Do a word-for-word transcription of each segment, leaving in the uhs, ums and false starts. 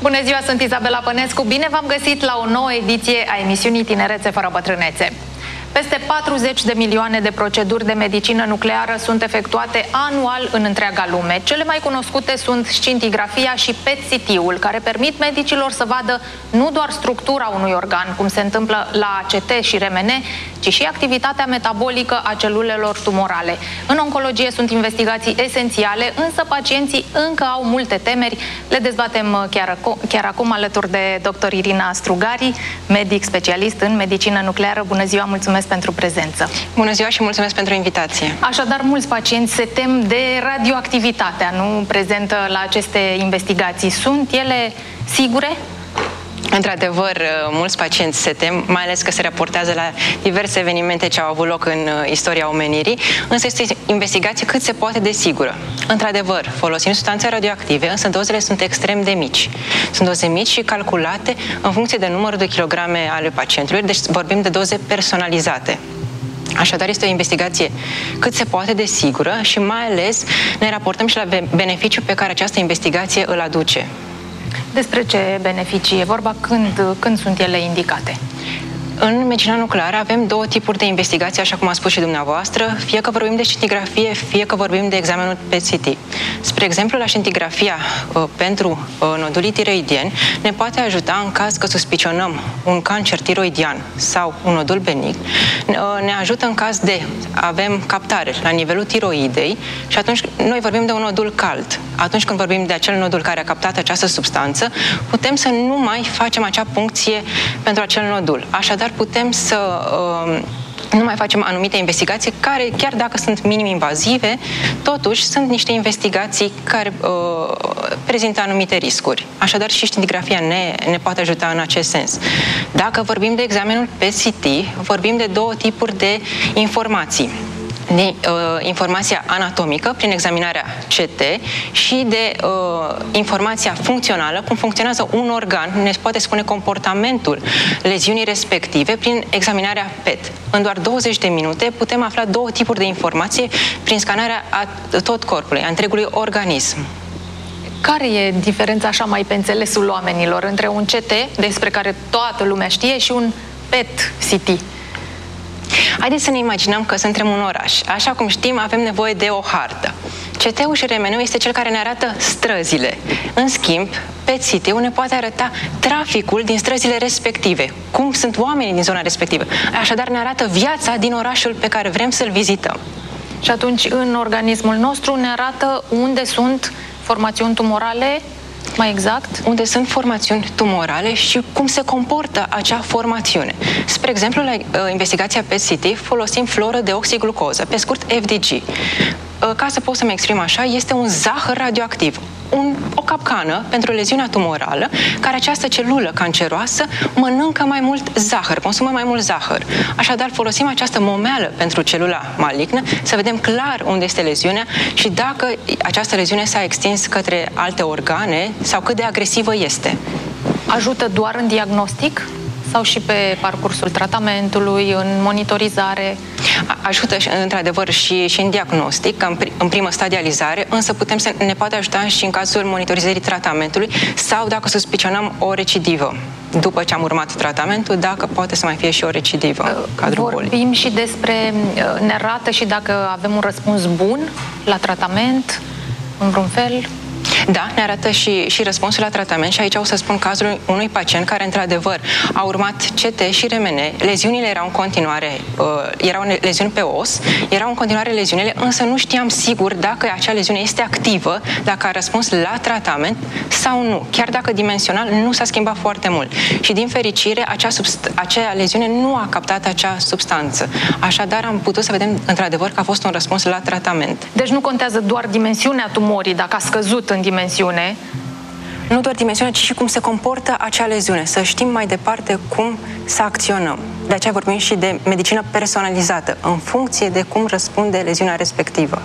Bună ziua, sunt Izabela Pănescu. Bine v-am găsit la o nouă ediție a emisiunii Tinerețe fără bătrânețe. Peste patruzeci de milioane de proceduri de medicină nucleară sunt efectuate anual în întreaga lume. Cele mai cunoscute sunt scintigrafia și P E T C T-ul, care permit medicilor să vadă nu doar structura unui organ, cum se întâmplă la A C T și R M N, ci și activitatea metabolică a celulelor tumorale. În oncologie sunt investigații esențiale, însă pacienții încă au multe temeri. Le dezbatem chiar, chiar acum alături de doctor Irina Strugari, medic specialist în medicină nucleară. Bună ziua, mulțumesc pentru prezență. Bună ziua și mulțumesc pentru invitație. Așadar, mulți pacienți se tem de radioactivitatea nu prezentă la aceste investigații. Sunt ele sigure? Într-adevăr, mulți pacienți se tem, mai ales că se raportează la diverse evenimente ce au avut loc în istoria omenirii, însă este o investigație cât se poate de sigură. Într-adevăr, folosim substanțe radioactive, însă dozele sunt extrem de mici. Sunt doze mici și calculate în funcție de numărul de kilograme ale pacientului, deci vorbim de doze personalizate. Așadar, este o investigație cât se poate de sigură și mai ales ne raportăm și la beneficiul pe care această investigație îl aduce. Despre ce beneficii e vorba? Când, când sunt ele indicate? În medicina nucleară avem două tipuri de investigații, așa cum a spus și dumneavoastră, fie că vorbim de scintigrafie, fie că vorbim de examenul P E T C T. Spre exemplu, la scintigrafia uh, pentru uh, nodulii tiroidieni ne poate ajuta în caz că suspicionăm un cancer tiroidian sau un nodul benign. Uh, ne ajută în caz de avem captare la nivelul tiroidei și atunci noi vorbim de un nodul cald. Atunci când vorbim de acel nodul care a captat această substanță, putem să nu mai facem acea puncție pentru acel nodul. Așadar, putem să uh, nu mai facem anumite investigații care, chiar dacă sunt minim-invazive, totuși sunt niște investigații care uh, prezintă anumite riscuri. Așadar, și scintigrafia ne, ne poate ajuta în acest sens. Dacă vorbim de examenul P E T C T, vorbim de două tipuri de informații. De uh, informația anatomică prin examinarea C T și de uh, informația funcțională, cum funcționează un organ, ne poate spune comportamentul leziunii respective prin examinarea P E T. În doar douăzeci de minute putem afla două tipuri de informație prin scanarea a tot corpului, a întregului organism. Care e diferența așa mai pe înțelesul oamenilor între un C T, despre care toată lumea știe, și un P E T C T? Haideți să ne imaginăm că suntem un oraș. Așa cum știm, avem nevoie de o hartă. C T-ul și R M N-ul este cel care ne arată străzile. În schimb, P E T C T-ul ne poate arăta traficul din străzile respective, cum sunt oamenii din zona respectivă. Așadar, ne arată viața din orașul pe care vrem să-l vizităm. Și atunci, în organismul nostru, ne arată unde sunt formațiuni tumorale, mai exact? Unde sunt formațiuni tumorale și cum se comportă acea formațiune. Spre exemplu, la uh, investigația P E T C T folosim fluoră de oxiglucoză, pe scurt F D G. Uh, ca să pot să-mi exprim așa, este un zahăr radioactiv. Un, o capcană pentru leziunea tumorală, care această celulă canceroasă mănâncă mai mult zahăr, consumă mai mult zahăr. Așadar, folosim această momeală pentru celula malignă să vedem clar unde este leziunea și dacă această leziune s-a extins către alte organe sau cât de agresivă este. Ajută doar în diagnostic sau și pe parcursul tratamentului, în monitorizare? Ajută într-adevăr și, și în diagnostic, în, în primă stadializare, însă putem să ne poate ajuta și în cazul monitorizării tratamentului sau dacă suspicionăm o recidivă. După ce am urmat tratamentul, dacă poate să mai fie și o recidivă în cadrul bolii. Vorbim și despre, ne arată și dacă avem un răspuns bun la tratament, în vreun fel? Da, ne arată și, și răspunsul la tratament și aici o să spun cazul unui pacient care într-adevăr a urmat C T și R M N, leziunile erau în continuare, uh, erau leziuni pe os, erau în continuare leziunile, însă nu știam sigur dacă acea leziune este activă, dacă a răspuns la tratament sau nu, chiar dacă dimensional nu s-a schimbat foarte mult. Și din fericire, acea, acea leziune nu a captat acea substanță. Așadar, am putut să vedem într-adevăr că a fost un răspuns la tratament. Deci nu contează doar dimensiunea tumorii, dacă a scăzut în dimensiune. Nu doar dimensiunea, ci și cum se comportă acea leziune. Să știm mai departe cum să acționăm. De aceea vorbim și de medicină personalizată, în funcție de cum răspunde leziunea respectivă.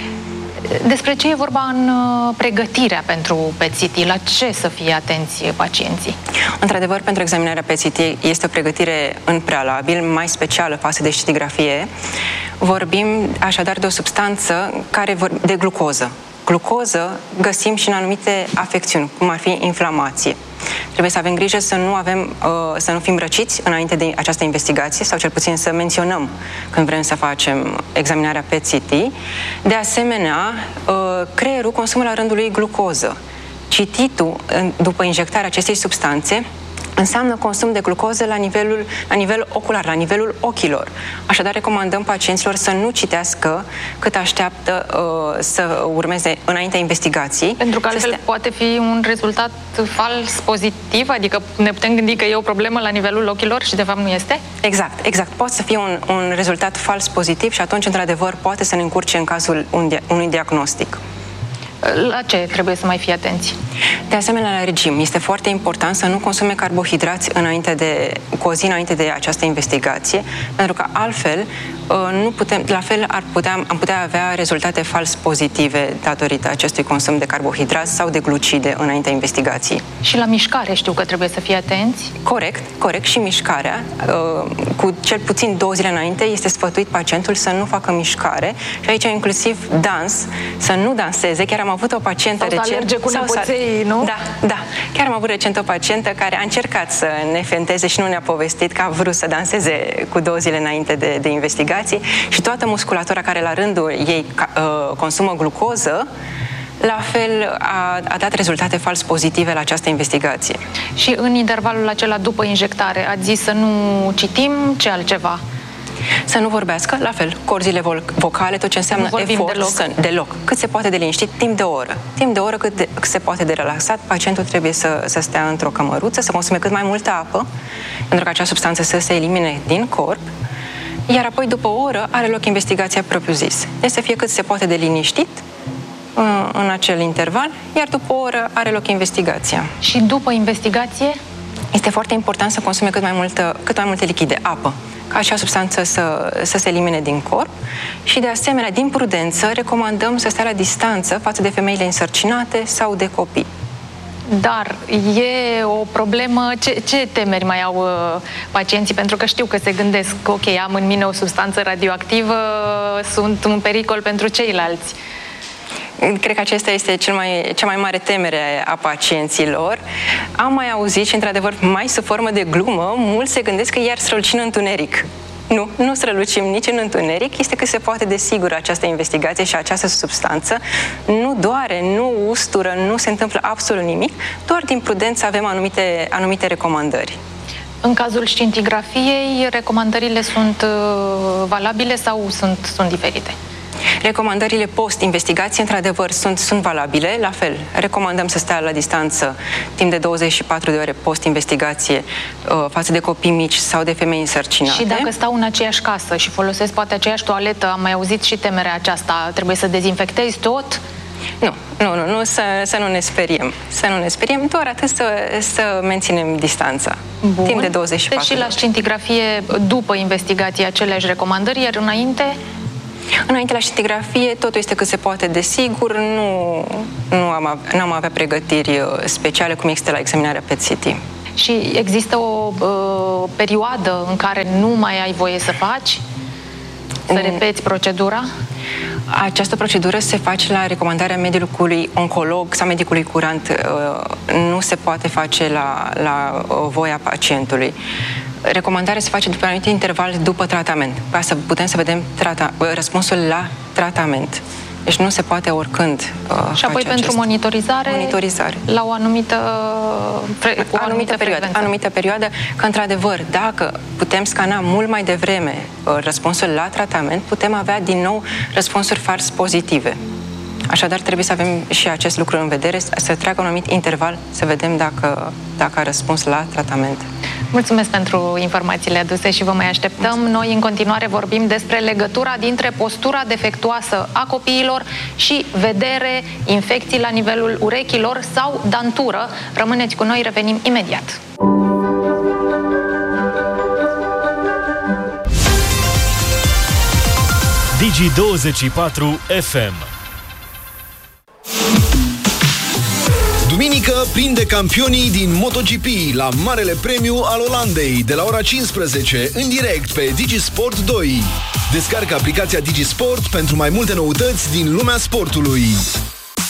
Despre ce e vorba în pregătirea pentru P E T C T? La ce să fie atenți pacienții? Într-adevăr, pentru examinarea P E T C T este o pregătire în prealabil, mai specială față de scintigrafie. Vorbim așadar de o substanță care vor... de glucoză. glucoză găsim și în anumite afecțiuni, cum ar fi inflamație. Trebuie să avem grijă să nu, avem, să nu fim răciți înainte de această investigație sau cel puțin să menționăm când vrem să facem examinarea P E T C T. De asemenea, creierul consumă la rândul lui glucoză. Cititul după injectarea acestei substanțe înseamnă consum de glucoză la nivelul, la nivel ocular, la nivelul ochilor. Așadar, recomandăm pacienților să nu citească cât așteaptă uh, să urmeze înaintea investigației. Pentru că altfel poate fi un rezultat fals pozitiv, adică ne putem gândi că e o problemă la nivelul ochilor și de fapt nu este? Exact, exact. Poate să fie un, un rezultat fals pozitiv și atunci, într-adevăr, poate să ne încurce în cazul unui diagnostic. La ce trebuie să mai fie atenți? De asemenea, la regim. Este foarte important să nu consume carbohidrați înainte de, cu o zi înainte de această investigație, pentru că altfel nu putem, la fel ar putea, am putea avea rezultate fals pozitive datorită acestui consum de carbohidrați sau de glucide înaintea investigației. Și la mișcare știu că trebuie să fie atenți? Corect, corect. Și mișcarea, cu cel puțin două zile înainte, este sfătuit pacientul să nu facă mișcare și aici inclusiv dans, să nu danseze. Chiar am avut o pacientă sau recent... Sau să alerge cu nepoței, nu? Da, da. Chiar am avut recent o pacientă care a încercat să ne fenteze și nu ne-a povestit că a vrut să danseze cu două zile înainte de, de investigație și toată musculatura care la rândul ei uh, consumă glucoză, la fel a, a dat rezultate fals pozitive la această investigație. Și în intervalul acela după injectare ați zis să nu citim, ce altceva? Să nu vorbească, la fel, corzile vocale, tot ce înseamnă efort, deloc. Să, deloc. Cât se poate de liniștit, timp de o oră. Timp de o oră cât, de, cât se poate de relaxat, pacientul trebuie să, să stea într-o cămăruță, să consume cât mai multă apă, pentru că acea substanță să se elimine din corp, iar apoi, după o oră, are loc investigația propriu-zis. Deci să fie cât se poate de liniștit în acel interval, iar după o oră are loc investigația. Și după investigație? Este foarte important să consume cât mai, multă, cât mai multe lichide, apă, ca acea substanță să, să se elimine din corp și, de asemenea, din prudență, recomandăm să stea la distanță față de femeile însărcinate sau de copii. Dar e o problemă, ce, ce temeri mai au uh, pacienții? Pentru că știu că se gândesc, ok, am în mine o substanță radioactivă, sunt un pericol pentru ceilalți. Cred că acesta este cel mai, cea mai mare temere a pacienților. Am mai auzit și, într-adevăr, mai sub formă de glumă, mulți se gândesc că iar strălucim în întuneric. Nu, nu strălucim nici în întuneric, este cât se poate de sigur această investigație și această substanță. Nu doare, nu ustură, nu se întâmplă absolut nimic, doar din prudență avem anumite, anumite recomandări. În cazul scintigrafiei, recomandările sunt uh, valabile sau sunt, sunt diferite? Recomandările post-investigație, într-adevăr, sunt, sunt valabile. La fel, recomandăm să stea la distanță timp de douăzeci și patru de ore post-investigație uh, față de copii mici sau de femei însărcinate. Și dacă stau în aceeași casă și folosesc poate aceeași toaletă, am mai auzit și temerea aceasta, trebuie să dezinfectezi tot? Nu, nu, nu, nu să, să nu ne speriem. Să nu ne speriem, doar atât să, să menținem distanța. Bun. Timp de douăzeci și patru deci și la scintigrafie, după investigație, aceleași recomandări, iar înainte... Înainte la scintigrafie, totul este cât se poate de sigur, nu, nu am, nu am avea pregătiri speciale cum există la examinarea P E T C T. Și există o uh, perioadă în care nu mai ai voie să faci? Să repeți procedura? Această procedură se face la recomandarea medicului oncolog sau medicului curant. Nu se poate face la, la voia pacientului. Recomandarea se face după un anumit interval după tratament, ca să putem să vedem trata, răspunsul la tratament. Deci nu se poate oricând uh, Și apoi face pentru acest... monitorizare, monitorizare la o anumită, pre... o anumită, anumită perioadă, anumită perioadă, că într-adevăr, dacă putem scana mult mai devreme uh, răspunsul la tratament, putem avea din nou răspunsuri fals pozitive. Așadar, trebuie să avem și acest lucru în vedere, să treacă un anumit interval, să vedem dacă, dacă a răspuns la tratament. Mulțumesc pentru informațiile aduse și vă mai așteptăm. Noi în continuare vorbim despre legătura dintre postura defectuoasă a copiilor și vedere, infecții la nivelul urechilor sau dantură. Rămâneți cu noi, revenim imediat. Digi douăzeci și patru F M. Duminică prinde campionii din MotoGP la Marele Premiu al Olandei de la ora cincisprezece în direct pe DigiSport doi. Descarcă aplicația DigiSport pentru mai multe noutăți din lumea sportului.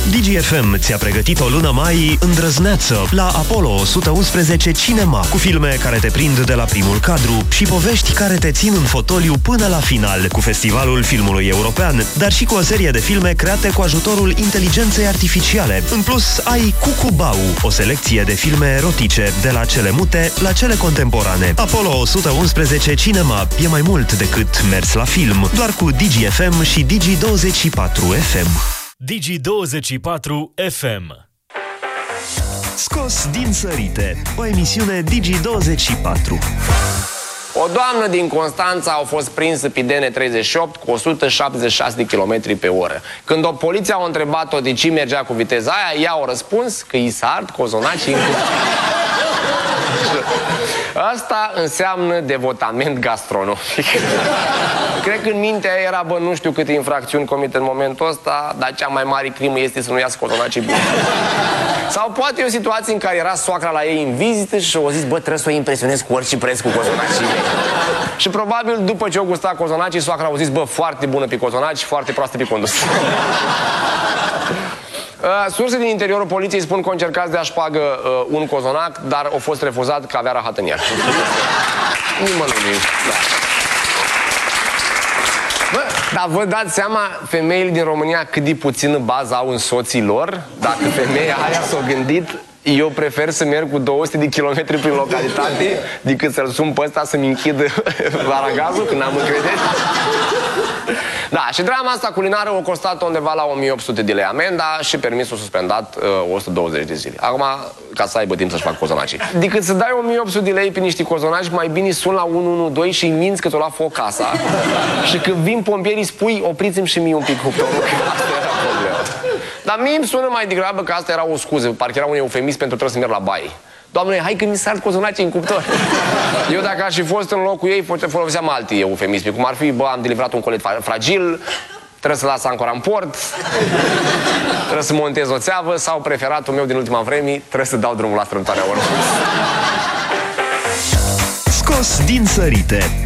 Digi F M ți-a pregătit o lună mai îndrăzneață la Apollo o sută unsprezece Cinema, cu filme care te prind de la primul cadru și povești care te țin în fotoliu până la final, cu Festivalul Filmului European, dar și cu o serie de filme create cu ajutorul inteligenței artificiale. În plus, ai Cucubau, o selecție de filme erotice, de la cele mute la cele contemporane. Apollo o sută unsprezece Cinema e mai mult decât mers la film, doar cu Digi F M și Digi douăzeci și patru F M. Digi douăzeci și patru F M. Scos din sărite, o emisiune Digi douăzeci și patru. O doamnă din Constanța a fost prinsă pe D N treizeci și opt cu o sută șaptezeci și șase de kilometri pe oră. Când o poliția a întrebat-o de ce mergea cu viteza aia, ea a răspuns că i s-a ard cozonacii în Asta înseamnă devotament gastronomic. Cred că în mintea era, bă, nu știu câte infracțiuni comit în momentul ăsta, dar cea mai mare crimă este să nu iasă cozonacii buni. Sau poate e o situație în care era soacra la ei în vizită și o zis, bă, trebuie să o impresionez cu orice preț cu cozonacii. Și probabil după ce o gusta cozonacii, soacra au zis, bă, foarte bună pe cozonaci, foarte proastă pe condus. Uh, surse din interiorul poliției spun că încercați de a șpagă uh, un cozonac, dar a fost refuzat că avea rahat în el. Nimănui. Da. Bă, dar vă dați seama, femeile din România cât de puțină bază au în soții lor? Dacă femeia aia s-a gândit, eu prefer să merg cu două sute de kilometri prin localitate decât să-l sun pe ăsta să-mi închid aragazul când am încredere. Da, și drama asta culinară a costat undeva la o mie opt sute de lei amenda și permisul suspendat uh, o sută douăzeci de zile. Acum, ca să aibă timp să-și facă cozonacii. Decât să dai o mie opt sute de lei pe niște cozonaci, mai bine sun la unu unu doi și îi minți că ți-o lua foc casa. Și când vin pompierii spui, opriți-mi și mie un pic cuptorul, că asta era problema. Dar mie îmi sună mai degrabă că asta era o scuză, parcă era un eufemism pentru trebuie să merg la baie. Doamne, hai că mi s-ar cozonacii în cuptor. Eu dacă aș fi fost în locul ei, foloseam alte eufemisme, cum ar fi, bă, am deliverat un colet fragil, trebuie să las ancora în port, trebuie să montez o țeavă sau, preferatul meu din ultima vreme, trebuie să dau drumul la strâmtoarea oră. Scos din sărite,